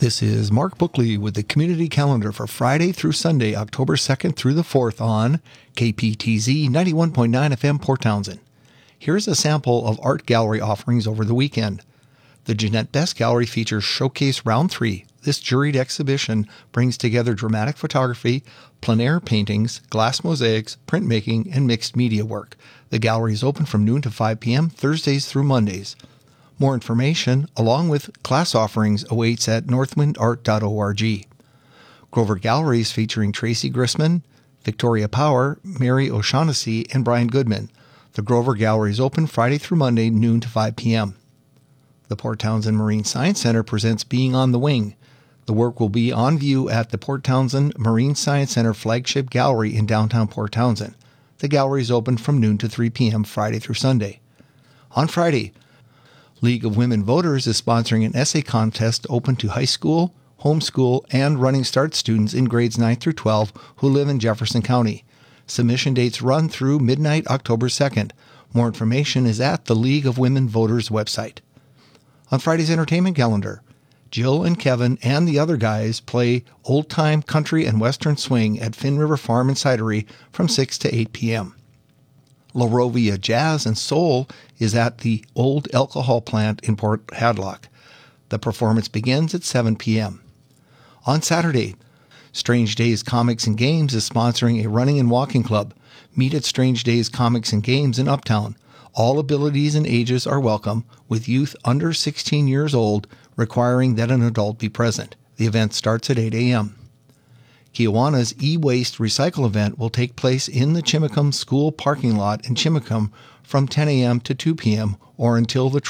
This is Mark Bookley with the community calendar for Friday through Sunday, October 2nd through the 4th on KPTZ 91.9 FM Port Townsend. Here's a sample of art gallery offerings over the weekend. The Jeanette Best Gallery features Showcase Round 3. This juried exhibition brings together dramatic photography, plein air paintings, glass mosaics, printmaking, and mixed media work. The gallery is open from noon to 5 p.m. Thursdays through Mondays. More information, along with class offerings, awaits at northwindart.org. Grover Galleries featuring Tracy Grisman, Victoria Power, Mary O'Shaughnessy, and Brian Goodman. The Grover Gallery is open Friday through Monday, noon to 5 p.m. The Port Townsend Marine Science Center presents Being on the Wing. The work will be on view at the Port Townsend Marine Science Center flagship gallery in downtown Port Townsend. The gallery is open from noon to 3 p.m. Friday through Sunday. On Friday, League of Women Voters is sponsoring an essay contest open to high school, homeschool, and Running Start students in grades 9 through 12 who live in Jefferson County. Submission dates run through midnight October 2nd. More information is at the League of Women Voters website. On Friday's entertainment calendar, Jill and Kevin and the other guys play old-time country and western swing at Finn River Farm and Cidery from 6 to 8 p.m. La Rovia Jazz and Soul is at the Old Alcohol Plant in Port Hadlock. The performance begins at 7 p.m. On Saturday, Strange Days Comics and Games is sponsoring a running and walking club. Meet at Strange Days Comics and Games in Uptown. All abilities and ages are welcome, with youth under 16 years old requiring that an adult be present. The event starts at 8 a.m. Kiwana's e-waste recycle event will take place in the Chimacum School parking lot in Chimacum from 10 a.m. to 2 p.m. or until the